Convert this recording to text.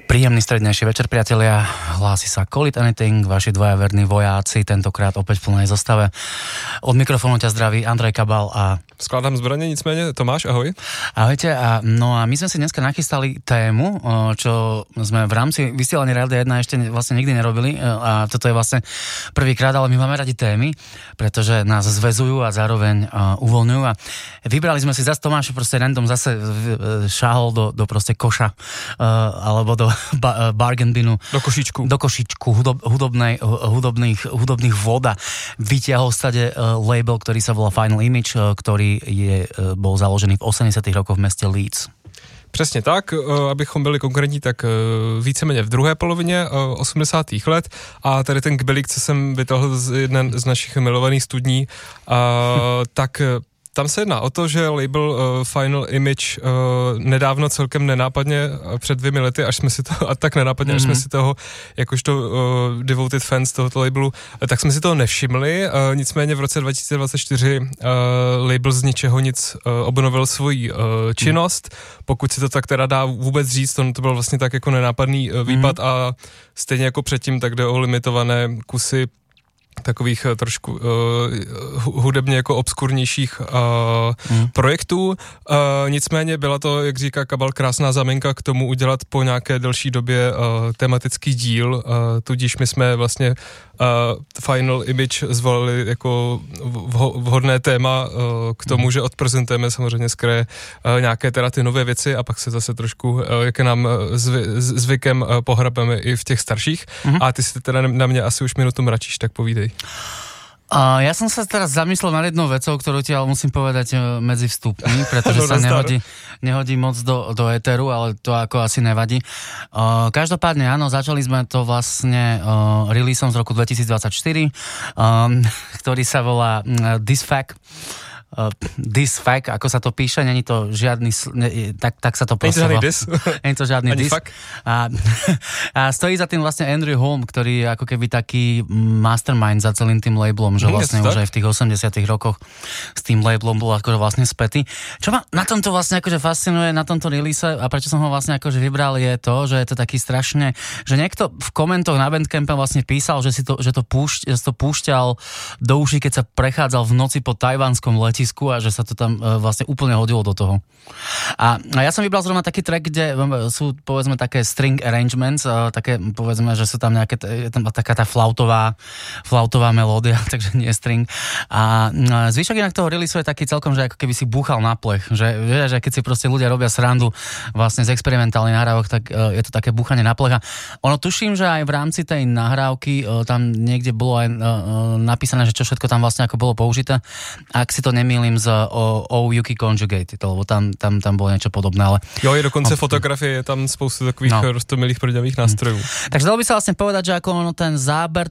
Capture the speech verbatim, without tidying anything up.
Príjemný strednejší večer, priatelia. Hlási sa Call It Anything, vaši dvaja verní vojáci, tentokrát opäť v plnej zostave. Od mikrofónu ťa zdraví Andrej Kabal a... Skládám zbraně, nicméně Tomáš, ahoj. Ahojte, a, no a my sme si dneska nachystali tému, čo sme v rámci vysielania Rádia jedna ešte vlastne nikdy nerobili a toto je vlastne prvýkrát, ale my máme radi témy, pretože nás zväzujú a zároveň uh, uvoľňujú a vybrali sme si zase Tomáš proste random zase šáhol do, do proste koša uh, alebo do ba- bargain binu. Do košičku. Do košičku hudob, hudobnej, hudobných, hudobných vod a vytiahol stade uh, label, ktorý sa volá Final Image, uh, ktorý je, uh, bol založený v osemdesiatych rokoch v meste Leeds. Přesně tak, abychom byli konkrétní, tak víceméně v druhé polovině osmdesátých let a tady ten kbelík, co jsem vytáhl z jedné z našich milovaných studní, tak tam se jedná o to, že label uh, Final Image uh, nedávno celkem nenápadně uh, před dvěmi lety, až jsme si to, a tak nenápadně, mm-hmm. až jsme si toho, jakožto uh, devoted fans tohoto labelu, uh, tak jsme si toho nevšimli, uh, nicméně v roce dva tisíce dvacet čtyři uh, label z ničeho nic uh, obnovil svoji uh, činnost, mm. pokud si to tak teda dá vůbec říct, to, to byl vlastně tak jako nenápadný uh, výpad mm. a stejně jako předtím, tak jde o limitované kusy takových trošku uh, hudebně jako obskurnějších uh, mm. projektů. Uh, nicméně byla to, jak říká Kabal, krásná záminka k tomu udělat po nějaké delší době uh, tematický díl, uh, tudíž my jsme vlastně uh, Final Image zvolili jako vho- vhodné téma uh, k tomu, mm. že odprezentujeme samozřejmě skré uh, nějaké teda ty nové věci a pak se zase trošku, uh, jak je nám zvy, zvykem, uh, pohrabeme i v těch starších. Mm. A ty si teda na mě asi už minutu mračíš, tak povídej. Uh, ja som sa teraz zamyslel nad jednou vecou, ktorú ti ale musím povedať uh, medzi vstupmi, pretože sa nehodí, nehodí moc do, do éteru, ale to ako asi nevadí. Uh, každopádne áno, začali sme to vlastne uh, releaseom z roku dvetisícdvadsaťštyri, um, ktorý sa volá uh, This Fact. Uh, this fact, ako sa to píše, není to žiadny, ne, tak, tak sa to proste... Není to žiadny dis? Není to žiadny dis. A, a stojí za tým vlastne Andrew Holm, ktorý je ako keby taký mastermind za celým tým labelom, že vlastne už aj v tých osemdesiatych rokoch s tým labelom bol akože vlastne spätý. Čo ma na tomto vlastne akože fascinuje, na tomto release a prečo som ho vlastne akože vybral je to, že je to taký strašne, že niekto v komentoch na Bandcampe vlastne písal, že si to, že to, púšť, že to púšťal do uší, keď sa prechádzal v noci po tajvanskom lete a že sa to tam uh, vlastne úplne hodilo do toho. A, a ja som vybral zrovna taký track, kde sú povedzme také string arrangements, uh, také povedzme, že sú tam nejaké, je tam taká tá flautová, flautová melódia, takže nie string. A uh, zvyšok inak toho releaseu je taký celkom, že ako keby si búchal na plech, že vieš, že keď si proste ľudia robia srandu vlastne z experimentálnych nahrávok, tak uh, je to také búchanie na plech. A ono tuším, že aj v rámci tej nahrávky uh, tam niekde bolo aj uh, napísané, že čo všetko tam vlastne ako bolo použité. Ak si to nemýlim z O, o Yuki Conjugated, lebo tam, tam, tam bolo niečo podobné, ale... Jo, je dokonce o, fotografie, je tam spoustu takových no. roztomilých prďavých nástrojů. Mm. Takže dalo by sa vlastne povedať, že ako ono ten záber